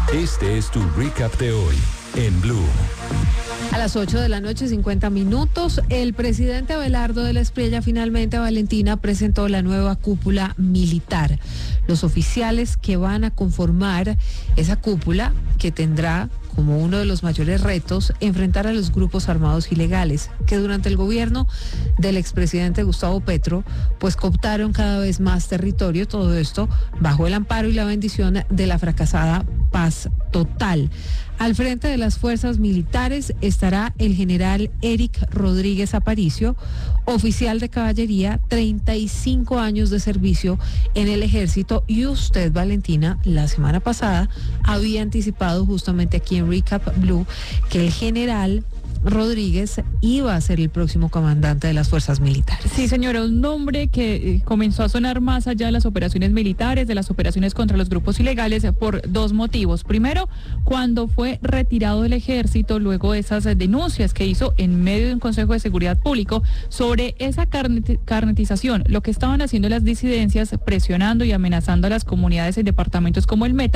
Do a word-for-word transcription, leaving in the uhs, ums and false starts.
Este es tu recap de hoy en Blue. A las ocho de la noche, cincuenta minutos, el presidente Abelardo de la Espriella finalmente, Valentina, presentó la nueva cúpula militar. Los oficiales que van a conformar esa cúpula, que tendrá como uno de los mayores retos enfrentar a los grupos armados ilegales, que durante el gobierno del expresidente Gustavo Petro, pues cooptaron cada vez más territorio, todo esto bajo el amparo y la bendición de la fracasada paz total. Al frente de las fuerzas militares estará el general Eric Rodríguez Aparicio, oficial de caballería, treinta y cinco años de servicio en el ejército, y usted, Valentina, la semana pasada había anticipado justamente aquí en Recap Blue que el general Rodríguez iba a ser el próximo comandante de las fuerzas militares. Sí, señora, un nombre que eh, comenzó a sonar más allá de las operaciones militares, de las operaciones contra los grupos ilegales, eh, por dos motivos. Primero, cuando fue retirado del ejército, luego de esas eh, denuncias que hizo en medio de un Consejo de Seguridad Público sobre esa carnet carnetización, lo que estaban haciendo las disidencias, presionando y amenazando a las comunidades en departamentos como el Meta,